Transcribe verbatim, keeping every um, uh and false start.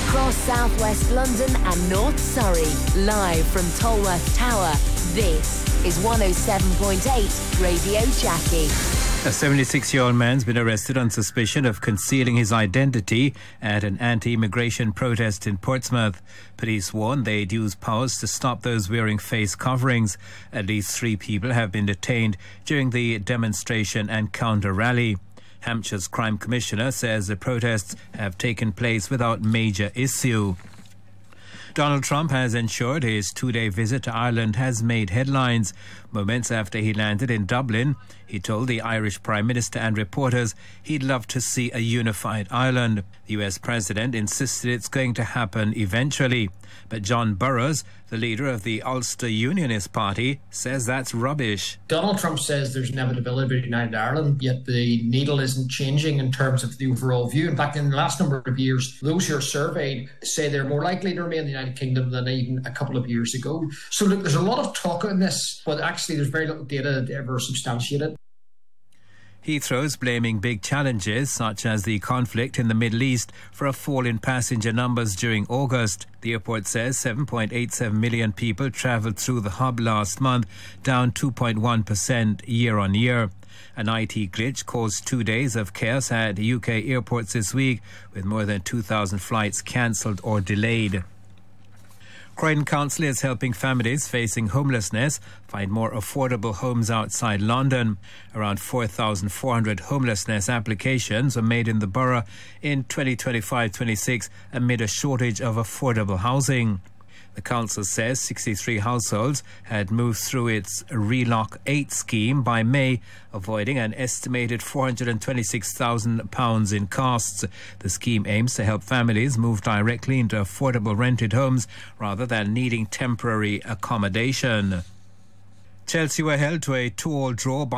across southwest London and North Surrey. Live from Tolworth Tower, this is one oh seven point eight Radio Jackie. A seventy-six-year-old man's been arrested on suspicion of concealing his identity at an anti-immigration protest in Portsmouth. Police warn they'd use powers to stop those wearing face coverings. At least three people have been detained during the demonstration and counter-rally. Hampshire's Crime Commissioner says the protests have taken place without major issue. Donald Trump has ensured his two-day visit to Ireland has made headlines. Moments after he landed in Dublin, he told the Irish Prime Minister and reporters he'd love to see a unified Ireland. The U S President insisted it's going to happen eventually. But John Burrows, the leader of the Ulster Unionist Party, says that's rubbish. Donald Trump says there's inevitability of United Ireland, yet the needle isn't changing in terms of the overall view. In fact, in the last number of years, those who are surveyed say they're more likely to remain in the United Kingdom than even a couple of years ago. So look, there's a lot of talk on this, but actually there's very little data to ever substantiate it. Heathrow's blaming big challenges such as the conflict in the Middle East for a fall in passenger numbers during August. The airport says seven point eight seven million people travelled through the hub last month, down two point one percent year on year. An I T glitch caused two days of chaos at U K airports this week, with more than two thousand flights cancelled or delayed. Croydon Council is helping families facing homelessness find more affordable homes outside London. Around four thousand four hundred homelessness applications were made in the borough in twenty twenty-five twenty-six amid a shortage of affordable housing. The council says sixty-three households had moved through its Relock eight scheme by May, avoiding an estimated four hundred twenty-six thousand pounds in costs. The scheme aims to help families move directly into affordable rented homes rather than needing temporary accommodation. Chelsea were held to a two-all draw by